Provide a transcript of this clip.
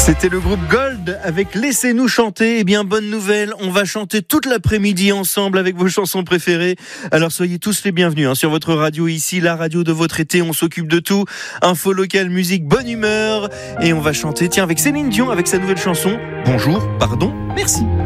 C'était le groupe Gold avec Laissez-nous chanter. Eh bien, bonne nouvelle, on va chanter toute l'après-midi ensemble avec vos chansons préférées. Alors soyez tous les bienvenus sur votre radio ici, la radio de votre été. On s'occupe de tout. Info locale, musique, bonne humeur. Et on va chanter, avec Céline Dion, avec sa nouvelle chanson. Bonjour, pardon, merci.